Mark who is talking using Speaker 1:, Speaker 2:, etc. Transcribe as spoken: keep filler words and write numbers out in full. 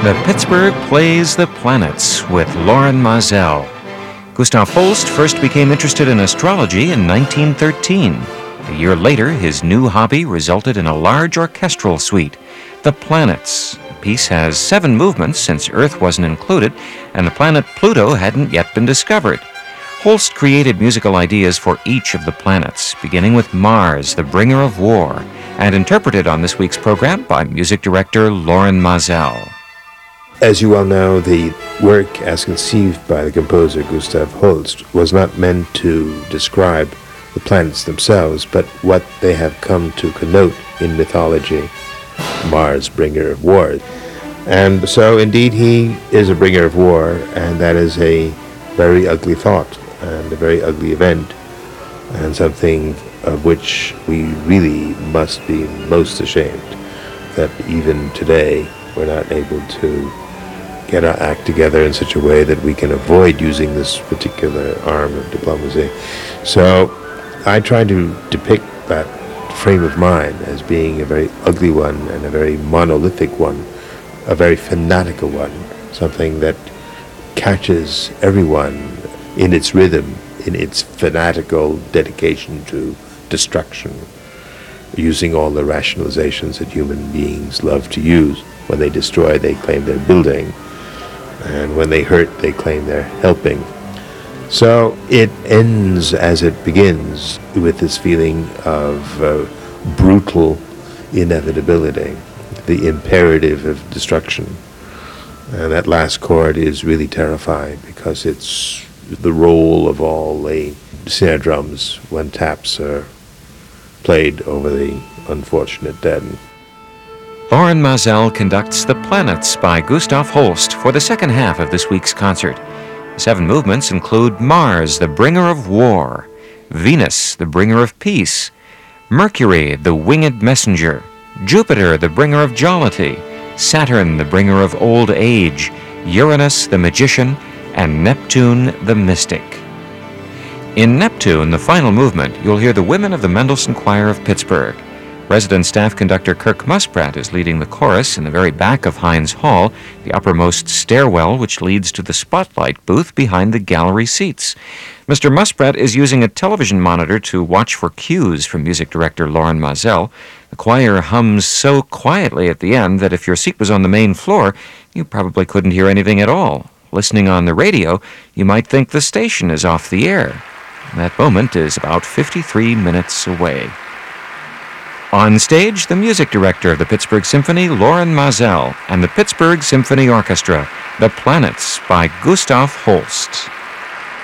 Speaker 1: The Pittsburgh Plays the Planets with Loren Maazel. Gustav Holst first became interested in astrology in nineteen thirteen. A year later, his new hobby resulted in a large orchestral suite, The Planets. The piece has seven movements since Earth wasn't included, and the planet Pluto hadn't yet been discovered. Holst created musical ideas for each of the planets, beginning with Mars, the bringer of war, and interpreted on this week's program by music director Loren Maazel.
Speaker 2: As you well know, the work as conceived by the composer Gustav Holst was not meant to describe the planets themselves, but what they have come to connote in mythology, Mars, bringer of war. And so indeed he is a bringer of war, and that is a very ugly thought and a very ugly event, and something of which we really must be most ashamed, that even today we're not able to get our act together in such a way that we can avoid using this particular arm of diplomacy. So I try to depict that frame of mind as being a very ugly one and a very monolithic one, a very fanatical one, something that catches everyone in its rhythm, in its fanatical dedication to destruction, using all the rationalizations that human beings love to use. When they destroy, they claim they're building, and when they hurt, they claim they're helping. So it ends as it begins, with this feeling of uh, brutal inevitability, the imperative of destruction. And that last chord is really terrifying, because it's the role of all the snare drums when taps are played over the unfortunate dead.
Speaker 1: Loren Maazel conducts The Planets by Gustav Holst for the second half of this week's concert. The seven movements include Mars, the bringer of war; Venus, the bringer of peace; Mercury, the winged messenger; Jupiter, the bringer of jollity; Saturn, the bringer of old age; Uranus, the magician; and Neptune, the mystic. In Neptune, the final movement, you'll hear the women of the Mendelssohn Choir of Pittsburgh. Resident staff conductor Kirk Muspratt is leading the chorus in the very back of Heinz Hall, the uppermost stairwell which leads to the spotlight booth behind the gallery seats. Mister Muspratt is using a television monitor to watch for cues from music director Loren Maazel. The choir hums so quietly at the end that if your seat was on the main floor, you probably couldn't hear anything at all. Listening on the radio, you might think the station is off the air. That moment is about fifty-three minutes away. On stage, the music director of the Pittsburgh Symphony, Loren Maazel, and the Pittsburgh Symphony Orchestra, The Planets by Gustav Holst.